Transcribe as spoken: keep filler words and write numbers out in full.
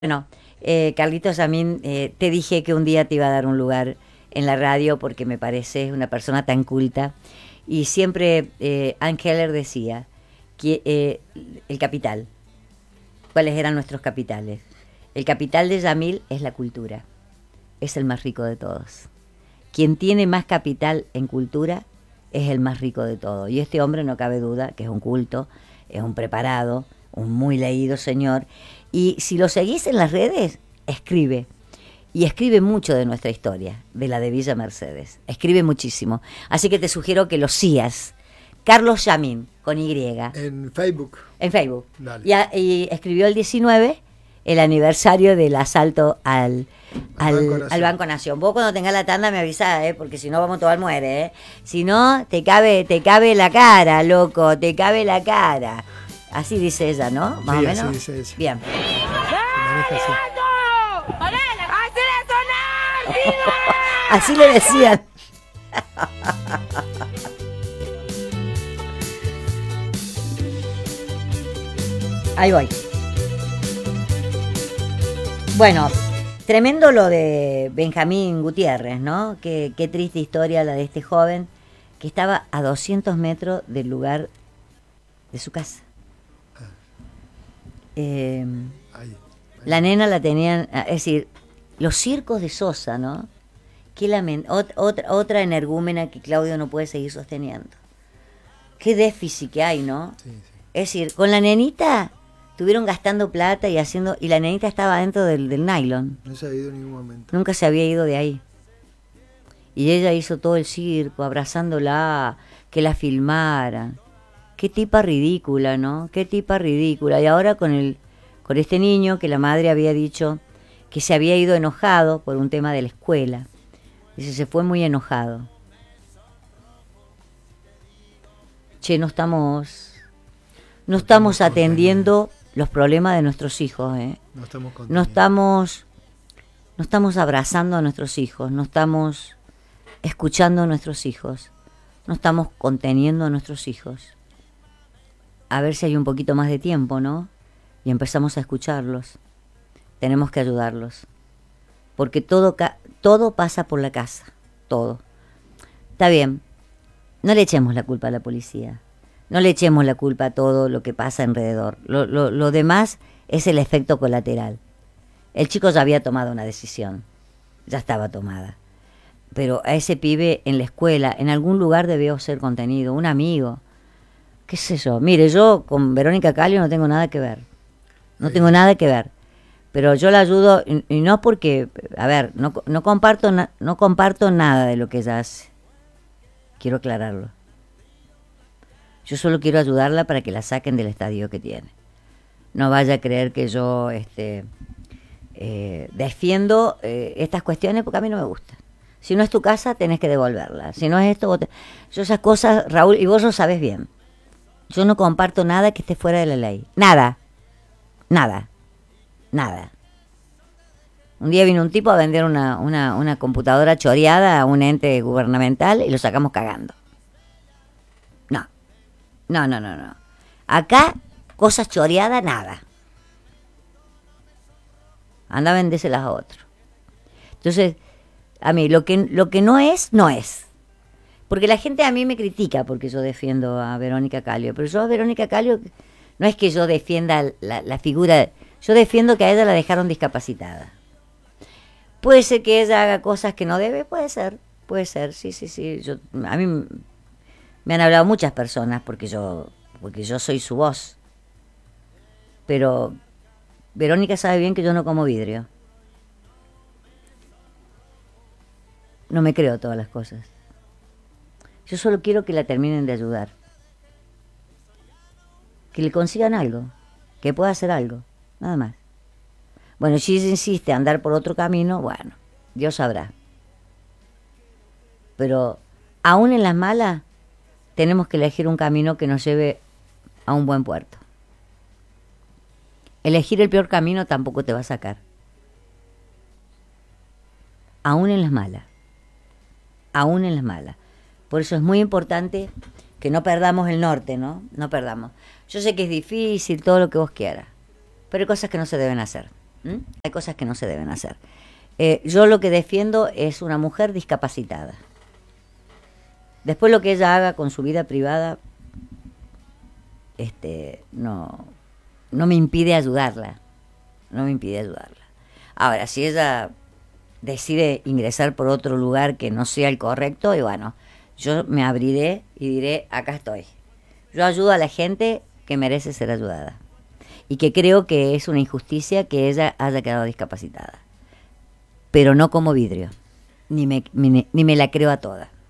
Bueno, eh, Carlitos, a mí eh, te dije que un día te iba a dar un lugar en la radio porque me pareces una persona tan culta y siempre eh, Ann Keller decía que eh, el capital, cuáles eran nuestros capitales. El capital de Yamil es la cultura, es el más rico de todos. Quien tiene más capital en cultura es el más rico de todos. Y este hombre, no cabe duda, que es un culto, es un preparado, un muy leído señor. Y si lo seguís en las redes, escribe. Y escribe mucho de nuestra historia, de la de Villa Mercedes. Escribe muchísimo. Así que te sugiero que lo sigas. Carlos Yamín, con Y. En Facebook. En Facebook. Dale. Y, a- y escribió el diecinueve, el aniversario del asalto al, Al al, Banco Nación. al Banco Nación. Vos cuando tengas la tanda me avisás, ¿eh? Porque si no vamos todo al muere, ¿eh? Si no, te cabe, te cabe la cara, loco, te cabe la cara. Así dice ella, ¿no? Más Sí, o así menos. dice ella. Bien. Se maneja así. Así le decían. Ahí voy. Bueno, tremendo lo de Benjamín Gutiérrez, ¿no? Qué, qué triste historia la de este joven que estaba a doscientos metros del lugar de su casa. Eh, Ahí. ahí. la nena la tenían, es decir, los circos de Sosa, ¿no? Qué lamen- ot- otra, otra energúmena que Claudio no puede seguir sosteniendo. Qué déficit que hay, ¿no? Sí, sí. Es decir, con la nenita estuvieron gastando plata y haciendo, y la nenita estaba dentro del, del nylon. No se ha ido en ningún momento. Nunca se había ido de ahí. Y ella hizo todo el circo, abrazándola, que la filmaran. Qué tipa ridícula, ¿no? Qué tipa ridícula. Y ahora con el, con este niño que la madre había dicho que se había ido enojado por un tema de la escuela. Dice, se fue muy enojado. Che, no estamos, no estamos estamos atendiendo los problemas de nuestros hijos, ¿eh? No estamos No conteniendo. estamos, no estamos abrazando a nuestros hijos, no estamos escuchando a nuestros hijos, no estamos conteniendo a nuestros hijos. A ver si hay un poquito más de tiempo, ¿no? Y empezamos a escucharlos. Tenemos que ayudarlos. Porque todo, ca- todo pasa por la casa, todo. Está bien, no le echemos la culpa a la policía, no le echemos la culpa a todo lo que pasa alrededor. Lo, lo, lo demás es el efecto colateral. El chico ya había tomado una decisión, ya estaba tomada. Pero a ese pibe en la escuela, en algún lugar debió ser contenido, un amigo, qué sé yo. Mire, yo con Verónica Calio no tengo nada que ver, no tengo nada que ver. Pero yo la ayudo, y, y no porque, a ver, no, no, comparto na- no comparto nada de lo que ella hace. Quiero aclararlo. Yo solo quiero ayudarla para que la saquen del estadio que tiene. No vaya a creer que yo este, eh, defiendo eh, estas cuestiones porque a mí no me gustan. Si no es tu casa, tenés que devolverla. Si no es esto, vos te- yo esas cosas, Raúl, y vos lo sabés bien. Yo no comparto nada que esté fuera de la ley. Nada. Nada. Nada. Un día vino un tipo a vender una, una, una computadora choreada a un ente gubernamental y lo sacamos cagando. No. No, no, no, no. Acá, cosas choreadas, nada. Anda a vendérselas a otro. Entonces, a mí, lo que, lo que no es, no es. Porque la gente a mí me critica porque yo defiendo a Verónica Calio. Pero yo a Verónica Calio, no es que yo defienda la, la figura, yo defiendo que a ella la dejaron discapacitada. Puede ser que ella haga cosas que no debe, puede ser, puede ser, sí, sí, sí. Yo, a mí me han hablado muchas personas porque yo, porque yo soy su voz. Pero Verónica sabe bien que yo no como vidrio. No me creo todas las cosas. Yo solo quiero que la terminen de ayudar. Que le consigan algo, que pueda hacer algo, nada más. Bueno, si ella insiste a andar por otro camino, bueno, Dios sabrá. Pero aún en las malas, tenemos que elegir un camino que nos lleve a un buen puerto. Elegir el peor camino tampoco te va a sacar. Aún en las malas. Aún en las malas. Por eso es muy importante que no perdamos el norte, ¿no? No perdamos. Yo sé que es difícil, todo lo que vos quieras, pero hay cosas que no se deben hacer. ¿Mm? Hay cosas que no se deben hacer. Eh, yo lo que defiendo es una mujer discapacitada. Después lo que ella haga con su vida privada, este, no, no me impide ayudarla. No me impide ayudarla. Ahora, si ella decide ingresar por otro lugar que no sea el correcto, y bueno, yo me abriré y diré, acá estoy. Yo ayudo a la gente que merece ser ayudada. Y que creo que es una injusticia que ella haya quedado discapacitada. Pero no como vidrio. Ni me, ni, ni me la creo a toda.